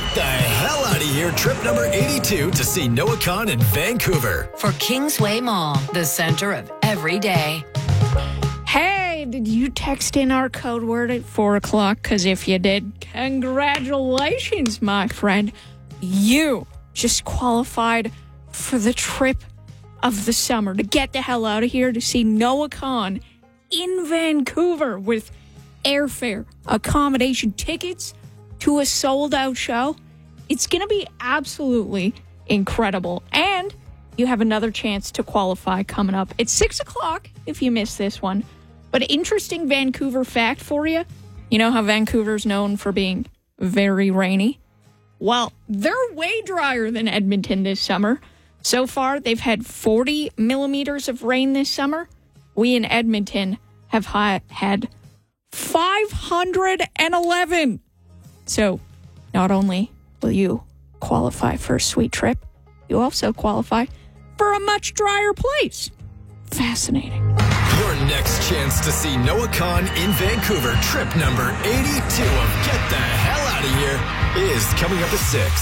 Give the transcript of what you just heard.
the hell out of here trip number 82 to see Noah Khan in Vancouver. For Kingsway Mall, the center of every day. Hey, did you text in our code word at 4 o'clock? Because if you did, congratulations, my friend. You just qualified for the trip of the summer to get the hell out of here to see Noah Khan in Vancouver with airfare, accommodation, tickets to a sold-out show. It's going to be absolutely incredible. And you have another chance to qualify coming up at 6 o'clock if you missed this one. But interesting Vancouver fact for you. You know how Vancouver's known for being very rainy? Well, they're way drier than Edmonton this summer. So far, they've had 40 millimeters of rain this summer. We in Edmonton have had 511. So not only will you qualify for a sweet trip, you also qualify for a much drier place. Fascinating. Your next chance to see Noah Khan in Vancouver, trip number 82 of Get the Hell Out of Here, is coming up at 6.